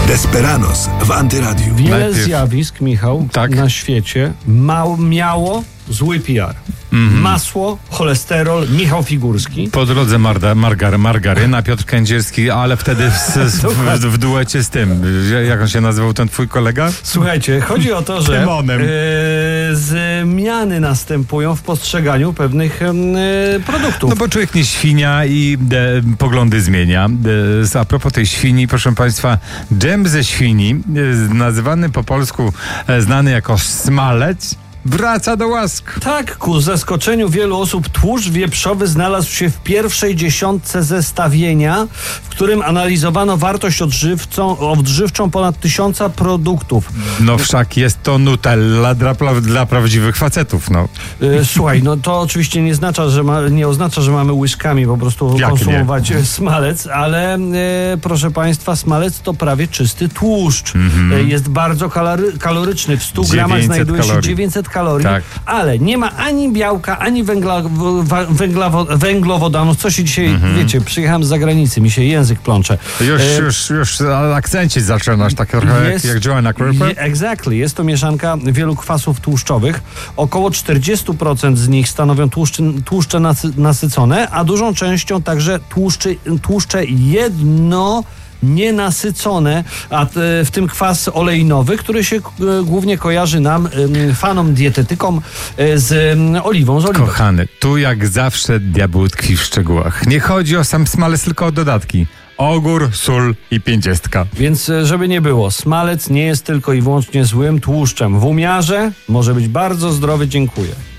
Desperados w Antyradiu. Wiele zjawisk, Michał, na świecie miało zły PR. Masło, cholesterol, Michał Figurski. Po drodze margaryna, Piotr Kędzierski, ale wtedy w duecie z tym. Jak on się nazywał, ten twój kolega? Słuchajcie, chodzi o to, że zmiany następują w postrzeganiu pewnych produktów. No bo człowiek nie świnia i poglądy zmienia. A propos tej świni, proszę państwa, dżem ze świni, nazywany po polsku, znany jako smalec, wraca do łask. Tak, ku zaskoczeniu wielu osób tłuszcz wieprzowy znalazł się w pierwszej dziesiątce zestawienia, w którym analizowano wartość odżywczą ponad 1000 produktów. No wszak jest to Nutella dla prawdziwych facetów, no. Słuchaj, no to oczywiście nie oznacza, że mamy łyżkami po prostu konsumować smalec, ale proszę państwa, smalec to prawie czysty tłuszcz. Jest bardzo kaloryczny. W 100 gramach znajduje się 900 kalorii, tak. Ale nie ma ani białka, ani węglowodanów. Co się dzisiaj, wiecie, przyjechałem z zagranicy, mi się język plącze. Już akcencik zaczynasz, tak trochę jak Joanna Crawford. Exactly. Jest to mieszanka wielu kwasów tłuszczowych. Około 40% z nich stanowią tłuszcze nasycone, a dużą częścią także tłuszcze nienasycone, a w tym kwas olejnowy, który się głównie kojarzy nam, fanom, dietetykom, z oliwą z oliwy. Kochany, tu jak zawsze diabeł tkwi w szczegółach. Nie chodzi o sam smalec, tylko o dodatki. Ogór, sól i 50. Więc żeby nie było, smalec nie jest tylko i wyłącznie złym tłuszczem. W umiarze może być bardzo zdrowy. Dziękuję.